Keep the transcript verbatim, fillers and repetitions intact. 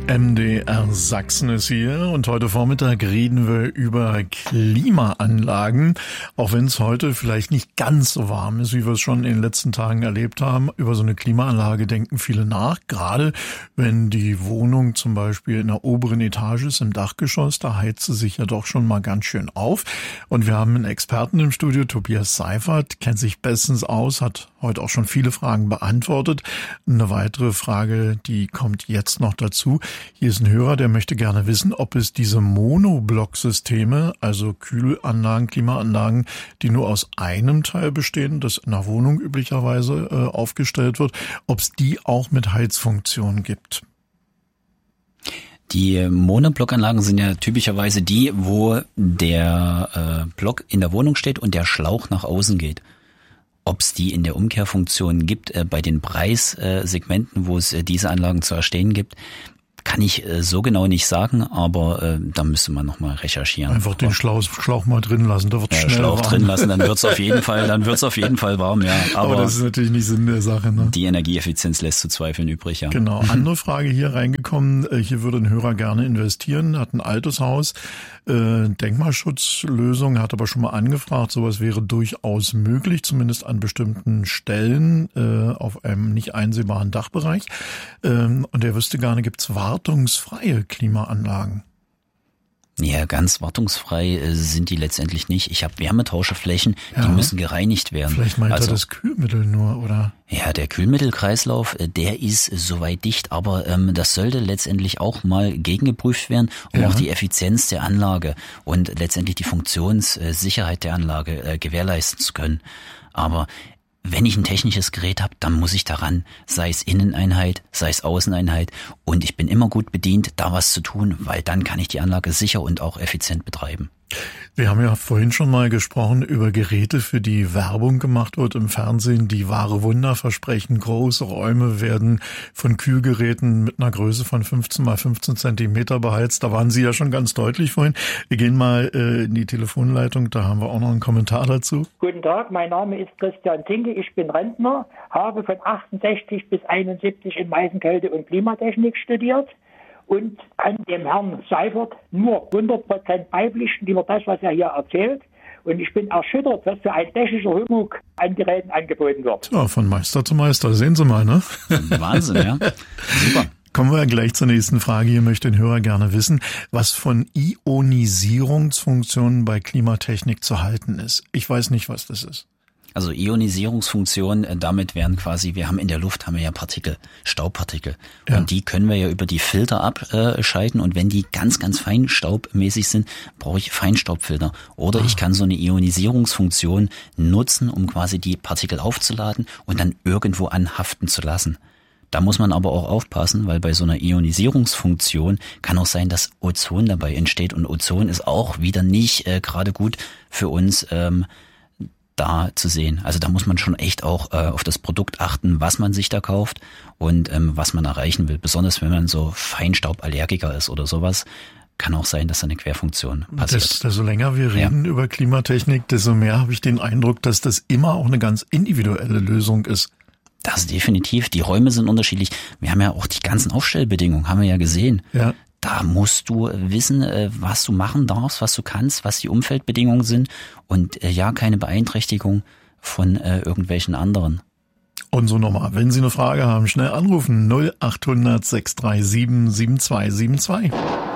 M D R Sachsen ist hier und heute Vormittag reden wir über Klimaanlagen. Auch wenn es heute vielleicht nicht ganz so warm ist, wie wir es schon in den letzten Tagen erlebt haben. Über so eine Klimaanlage denken viele nach, gerade wenn die Wohnung zum Beispiel in der oberen Etage ist, im Dachgeschoss, da heizt sie sich ja doch schon mal ganz schön auf. Und wir haben einen Experten im Studio, Tobias Seifert, kennt sich bestens aus, hat heute auch schon viele Fragen beantwortet. Eine weitere Frage, die kommt jetzt noch dazu. Hier ist ein Hörer, der möchte gerne wissen, ob es diese Monoblock-Systeme, also Kühlanlagen, Klimaanlagen, die nur aus einem Teil bestehen, das in einer Wohnung üblicherweise äh, aufgestellt wird, ob es die auch mit Heizfunktion gibt. Die Monoblockanlagen sind ja typischerweise die, wo der äh, Block in der Wohnung steht und der Schlauch nach außen geht. Ob es die in der Umkehrfunktion gibt, äh, bei den Preissegmenten, wo es äh, diese Anlagen zu erstehen gibt, kann ich äh, so genau nicht sagen, aber äh, da müsste man nochmal recherchieren. Einfach den Schlauch, Schlauch mal drin lassen, da wird ja, schnell Schlauch warm. drin lassen, dann wird's auf jeden Fall, dann wird's auf jeden Fall warm, ja. Aber, aber das ist natürlich nicht Sinn der Sache, ne? Die Energieeffizienz lässt zu zweifeln übrig, ja. Genau. Andere Frage hier reingekommen. Hier würde ein Hörer gerne investieren, hat ein altes Haus, äh, Denkmalschutzlösung, hat aber schon mal angefragt, sowas wäre durchaus möglich, zumindest an bestimmten Stellen äh, auf einem nicht einsehbaren Dachbereich. Ähm, und er wüsste gerne, gibt's wartungsfreie Klimaanlagen? Ja, ganz wartungsfrei äh, sind die letztendlich nicht. Ich habe Wärmetauscheflächen, ja. die müssen gereinigt werden. Vielleicht meint also, er das Kühlmittel nur, oder? Ja, der Kühlmittelkreislauf, äh, der ist soweit dicht, aber ähm, das sollte letztendlich auch mal gegengeprüft werden, um ja. auch die Effizienz der Anlage und letztendlich die Funktionssicherheit der Anlage äh, gewährleisten zu können. Aber wenn ich ein technisches Gerät habe, dann muss ich daran, sei es Inneneinheit, sei es Außeneinheit, und ich bin immer gut bedient, da was zu tun, weil dann kann ich die Anlage sicher und auch effizient betreiben. Wir haben ja vorhin schon mal gesprochen über Geräte, für die Werbung gemacht wird im Fernsehen, die wahre Wunder versprechen. Große Räume werden von Kühlgeräten mit einer Größe von fünfzehn mal fünfzehn Zentimeter beheizt. Da waren Sie ja schon ganz deutlich vorhin. Wir gehen mal äh, in die Telefonleitung, da haben wir auch noch einen Kommentar dazu. Guten Tag, mein Name ist Christian Tinke, ich bin Rentner, habe von achtundsechzig bis einundsiebzig in Meißenkälte und Klimatechnik studiert. Und an dem Herrn Seifert nur hundert Prozent beipflichten über das, was er hier erzählt. Und ich bin erschüttert, was für ein technischer Humbug an Geräten angeboten wird. Ja, von Meister zu Meister, sehen Sie mal, ne? Wahnsinn, ja. Super. Kommen wir gleich zur nächsten Frage. Hier möchte ein Hörer gerne wissen, was von Ionisierungsfunktionen bei Klimatechnik zu halten ist. Ich weiß nicht, was das ist. Also Ionisierungsfunktion, damit wären quasi, wir haben in der Luft haben wir ja Partikel, Staubpartikel. Ja. Und die können wir ja über die Filter abschalten. Und wenn die ganz, ganz feinstaubmäßig sind, brauche ich Feinstaubfilter. Oder ah. ich kann so eine Ionisierungsfunktion nutzen, um quasi die Partikel aufzuladen und dann irgendwo anhaften zu lassen. Da muss man aber auch aufpassen, weil bei so einer Ionisierungsfunktion kann auch sein, dass Ozon dabei entsteht. Und Ozon ist auch wieder nicht äh, gerade gut für uns ähm, da zu sehen. Also da muss man schon echt auch äh, auf das Produkt achten, was man sich da kauft und ähm, was man erreichen will. Besonders wenn man so Feinstauballergiker ist oder sowas, kann auch sein, dass eine Querfunktion passiert. Desto länger wir reden ja. über Klimatechnik, desto mehr habe ich den Eindruck, dass das immer auch eine ganz individuelle Lösung ist. Das definitiv. Die Räume sind unterschiedlich. Wir haben ja auch die ganzen Aufstellbedingungen, haben wir ja gesehen. Ja. Da musst du wissen, was du machen darfst, was du kannst, was die Umfeldbedingungen sind und ja, keine Beeinträchtigung von äh, irgendwelchen anderen. Und so nochmal, wenn Sie eine Frage haben, schnell anrufen null acht hundert sechs drei sieben sieben zwei sieben zwei.